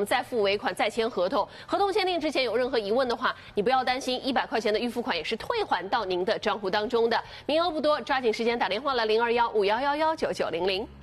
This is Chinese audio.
们再付尾款再签合同。合同签订之前有任何疑问的话，你不要担心，100块钱的预付款也是退还到您的账户当中的。名额不多，抓紧时间打电话了，0215111990。